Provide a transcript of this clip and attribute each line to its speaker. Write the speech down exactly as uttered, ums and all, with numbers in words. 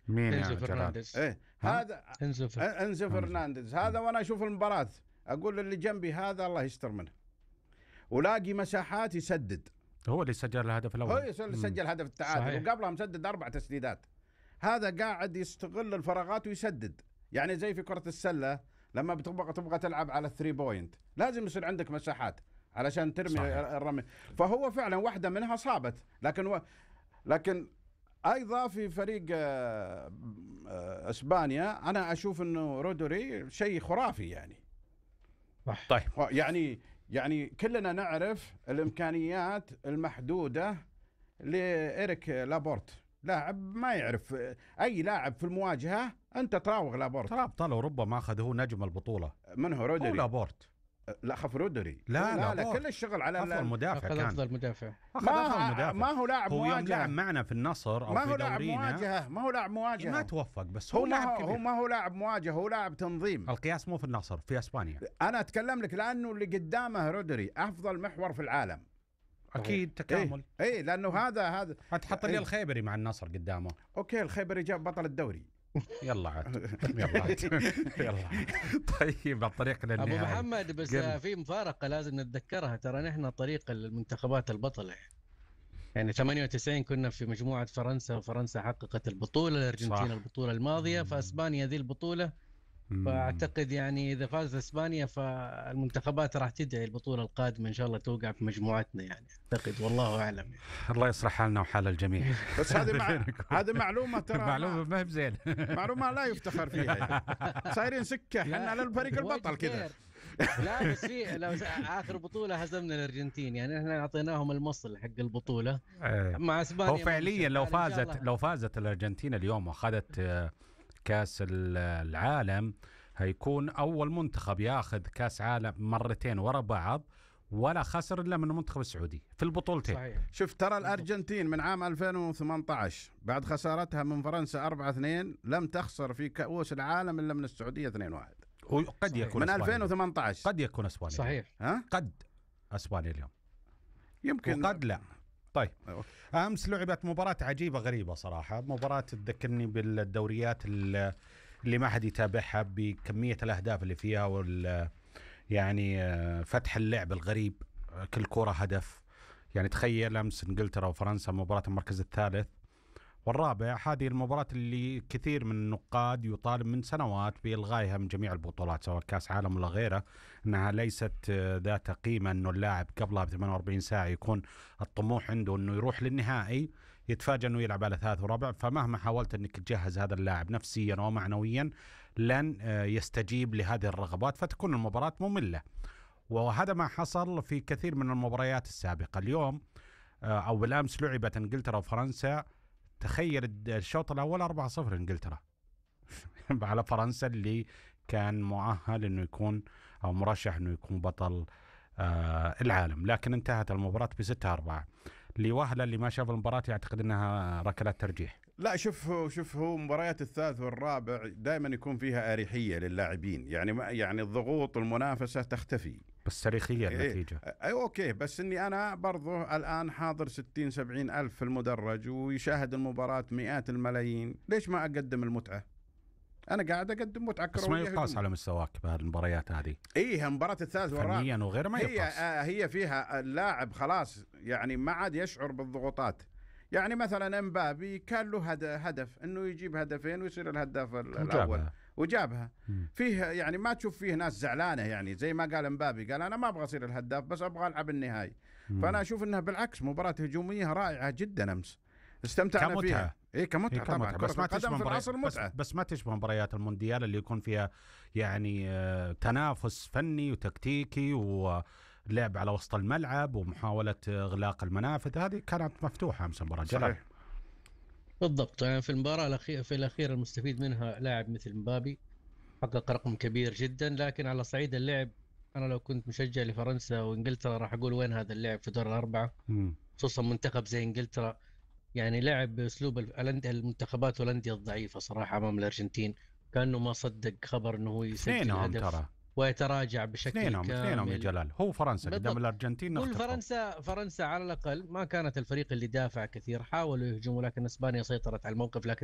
Speaker 1: مين يا
Speaker 2: انزو
Speaker 1: جلال؟
Speaker 2: فرنانديز.
Speaker 3: ايه
Speaker 1: ها؟
Speaker 3: هذا
Speaker 2: انزو ف...
Speaker 3: انزو فرنانديز هذا، وانا اشوف المباراه اقول اللي جنبي هذا الله يستر منه، ولاقي مساحات يسدد.
Speaker 1: هو اللي سجل الهدف
Speaker 3: هو
Speaker 1: الاول.
Speaker 3: اللي سجل هدف التعادل،
Speaker 2: صحيح.
Speaker 3: وقبلها مسدد اربع تسديدات. هذا قاعد يستغل الفراغات ويسدد، يعني زي في كرة السلة لما بتبغى تبغى تلعب على الثري بوينت لازم يصير عندك مساحات علشان ترمي
Speaker 1: صحيح.
Speaker 3: الرمي. فهو فعلا واحدة منها صابت، لكن و... لكن ايضا في فريق آه، آه، اسبانيا انا اشوف انه رودري شيء خرافي يعني.
Speaker 1: طيب
Speaker 3: يعني يعني كلنا نعرف الامكانيات المحدودة لإيريك لابورت، لاعب ما يعرف اي لاعب في المواجهة انت تراوغ لابورت.
Speaker 1: ترى ابطال اوروبا ما اخذ هو نجم البطولة.
Speaker 3: من هو رودري؟
Speaker 1: هو لابورت.
Speaker 3: لا خف رودري.
Speaker 1: لا
Speaker 3: لا, لا
Speaker 1: لابورت.
Speaker 3: كل الشغل على
Speaker 1: افضل مدافع
Speaker 2: اخذ
Speaker 1: كان.
Speaker 2: افضل مدافع.
Speaker 1: أخذ
Speaker 3: ما
Speaker 1: أفضل مدافع.
Speaker 3: ما هو لاعب
Speaker 1: هو
Speaker 3: مواجهة.
Speaker 1: يوم لعب معنا في النصر او
Speaker 3: ما
Speaker 1: في
Speaker 3: هو لاعب
Speaker 1: دورينا
Speaker 3: مواجهة، ما هو لاعب مواجهة.
Speaker 1: ما توفق، بس
Speaker 3: هو
Speaker 1: هو
Speaker 3: ما
Speaker 1: لاعب
Speaker 3: هو,
Speaker 1: كبير.
Speaker 3: هو ما هو لاعب مواجهة، هو لاعب تنظيم.
Speaker 1: القياس مو في النصر، في اسبانيا.
Speaker 3: انا اتكلم لك لانه اللي قدامه رودري افضل محور في العالم.
Speaker 1: اكيد تكامل.
Speaker 3: اي إيه لانه هذا هذا
Speaker 1: هتحط لي الخيبري مع النصر قدامه.
Speaker 3: اوكي الخيبري جاب بطل الدوري.
Speaker 1: يلا عاد يلا عاد يلا. طيب الطريق
Speaker 2: ابو
Speaker 1: للنهاية.
Speaker 2: محمد بس
Speaker 1: قل.
Speaker 2: في مفارقه لازم نتذكرها، ترى نحن طريق المنتخبات البطله يعني ثمانية وتسعين كنا في مجموعه فرنسا، وفرنسا حققت البطوله، الارجنتين
Speaker 1: صح.
Speaker 2: البطوله الماضيه، فاسبانيا ذي البطوله. فاعتقد يعني اذا فازت اسبانيا فالمنتخبات راح تدعي البطوله القادمه ان شاء الله توقع في مجموعتنا يعني، اعتقد والله اعلم يعني.
Speaker 1: الله يصلح حالنا وحال الجميع.
Speaker 3: بس هذه مع... هذه معلومة ترى
Speaker 1: معلومة ما هي بزين.
Speaker 3: معلومة لا يفتخر فيها يعني. صايرين سكة احنا للفريق البطل كذا.
Speaker 2: لا بس في لو اخر بطوله هزمنا الارجنتين، يعني احنا اعطيناهم المصل حق البطوله مع اسبانيا.
Speaker 1: هو فعليا لو فازت لو فازت الارجنتين اليوم واخذت كاس العالم هيكون اول منتخب ياخذ كاس عالم مرتين ورا بعض ولا خسر الا من المنتخب السعودي في البطولتين.
Speaker 2: صحيح.
Speaker 3: شوف ترى الارجنتين من عام ألفين وثمانية عشر بعد خسارتها من فرنسا أربعة اثنين لم تخسر في كؤوس العالم الا من السعوديه اثنين واحد.
Speaker 1: وقد يكون
Speaker 3: من ألفين وثمانية عشر
Speaker 1: قد يكون اسبانيا.
Speaker 2: صحيح.
Speaker 3: ها
Speaker 1: قد اسبانيا اليوم
Speaker 3: يمكن
Speaker 1: وقد لا. طيب امس لعبت مباراه عجيبه غريبه صراحه، مباراه تذكرني بالدوريات اللي ما حد يتابعها بكميه الاهداف اللي فيها وال يعني فتح اللعب الغريب، كل كره هدف. يعني تخيل امس انجلترا وفرنسا مباراه المركز الثالث والرابع، هذه المباراة اللي كثير من النقاد يطالب من سنوات بإلغائها من جميع البطولات سواء كاس عالم ولا غيره، أنها ليست ذات قيمة أنه اللاعب قبلها ب ثمانية وأربعين ساعة يكون الطموح عنده أنه يروح للنهائي يتفاجأ أنه يلعب على ثالث ورابع، فمهما حاولت أنك تجهز هذا اللاعب نفسيا ومعنويا لن يستجيب لهذه الرغبات، فتكون المباراة مملة. وهذا ما حصل في كثير من المباريات السابقة. اليوم أو بالأمس لعبت انجلترا وفرنسا، تخيل الشوط الأول أربعة صفر انجلترا على فرنسا اللي كان مؤهل انه يكون او مرشح انه يكون بطل آه العالم، لكن انتهت المباراة بستة أربعة. لوهلة اللي ما شاف المباراة يعتقد انها ركلات ترجيح.
Speaker 3: لا شوف هو شوف هو مباريات الثالث والرابع دائما يكون فيها أريحية للاعبين، يعني ما يعني الضغوط المنافسة تختفي
Speaker 1: بس تاريخية النتيجة.
Speaker 3: اي اوكي، بس اني انا برضو الان حاضر ستين سبعين الف في المدرج ويشاهد المباراة مئات الملايين، ليش ما اقدم المتعة؟ انا قاعد اقدم متعة كروية.
Speaker 1: بس ما يقاس على مستواك بهالمباريات هذه.
Speaker 3: ايه مباراة الثالث والرابع
Speaker 1: فنيا وغيره ما يقاس.
Speaker 3: هي آه هي فيها اللاعب خلاص يعني ما عاد يشعر بالضغوطات. يعني مثلا امبابي كان له هدف انه يجيب هدفين ويصير الهداف الاول وجابها.
Speaker 1: مم.
Speaker 3: فيه يعني ما تشوف فيه ناس زعلانه، يعني زي ما قال امبابي قال انا ما ابغى اصير الهداف بس ابغى العب النهائي. فانا اشوف انها بالعكس مباراه هجوميه رائعه جدا امس، استمتعنا
Speaker 1: كمتعة.
Speaker 3: فيها. ايه كمتعه طبعا،
Speaker 1: بس ما تشبه
Speaker 3: مباريات
Speaker 1: بس, بس ما تشبه مباريات المونديال اللي يكون فيها يعني آه تنافس فني وتكتيكي ولعب على وسط الملعب ومحاوله اغلاق المنافذ. هذه كانت مفتوحه امس المباراه.
Speaker 3: صحيح
Speaker 2: بالضبط. يعني في المباراة الأخيرة في الأخير المستفيد منها لاعب مثل مبابي حقق رقم كبير جدا، لكن على صعيد اللعب أنا لو كنت مشجع لفرنسا وإنجلترا راح أقول وين هذا اللعب في دور الأربعة، خصوصا منتخب زي إنجلترا يعني لعب بأسلوب المنتخبات والأندية الضعيفة صراحة أمام الأرجنتين، كأنه ما صدق خبر أنه هو يسجل هدف ويتراجع بشكل
Speaker 1: اثنينهم
Speaker 2: كامل.
Speaker 1: اثنينهم يا جلال، هو فرنسا قدام الأرجنتين.
Speaker 2: كل فرنسا فرنسا على الأقل ما كانت الفريق اللي دافع كثير، حاولوا يهجموا لكن إسبانيا سيطرت على الموقف، لكن